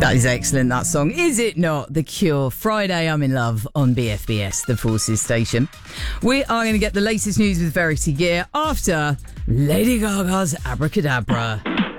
That is excellent, that song. Is it not? The Cure. Friday, I'm in love on BFBS, the Forces station. We are going to get the latest news with Verity Gear after Lady Gaga's Abracadabra.